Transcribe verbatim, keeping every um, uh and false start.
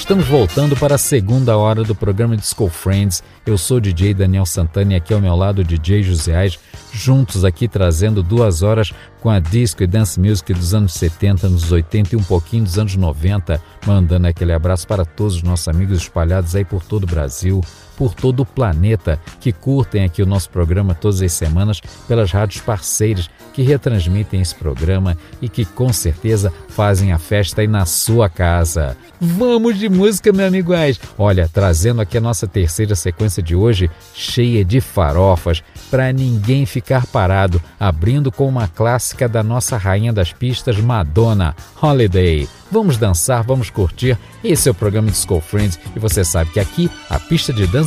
Estamos voltando para a segunda hora do programa Disco Friends. Eu sou o D J Daniel Santana e aqui ao meu lado o D J José Aires, juntos aqui trazendo duas horas com a disco e dance music dos anos setenta, anos oitenta e um pouquinho dos anos noventa, mandando aquele abraço para todos os nossos amigos espalhados aí por todo o Brasil, por todo o planeta, que curtem aqui o nosso programa todas as semanas pelas rádios parceiras que retransmitem esse programa e que com certeza fazem a festa aí na sua casa. Vamos de música, meu amigo Ais. Olha, trazendo aqui a nossa terceira sequência de hoje, cheia de farofas, para ninguém ficar parado, abrindo com uma clássica da nossa rainha das pistas, Madonna, Holiday. Vamos dançar, vamos curtir. Esse é o programa Disco Friends e você sabe que aqui a pista de dança